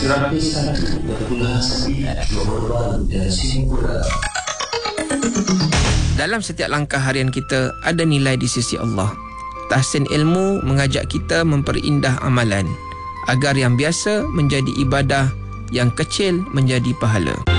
Dalam setiap langkah harian kita ada nilai di sisi Allah. Tahsin ilmu mengajak kita memperindah amalan agar yang biasa menjadi ibadah, yang kecil menjadi pahala.